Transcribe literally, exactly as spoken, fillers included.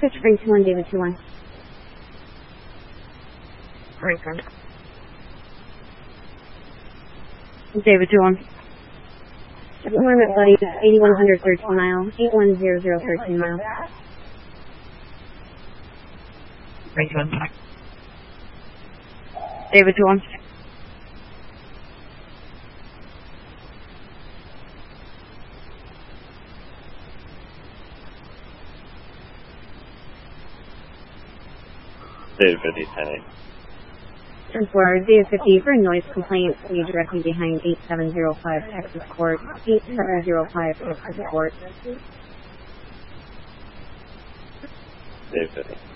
Switch frame two one, David two one. Frank on. David two one. Limit buddy, eighty-one hundred, thirteen mile, eight one zero zero, thirteen mile. Frank on. David two one. David fifty, ten eight. ten four, David fifty, for a noise complaint, be directly behind eight seven zero five Texas Court, eight seven zero five Texas Court. David fifty.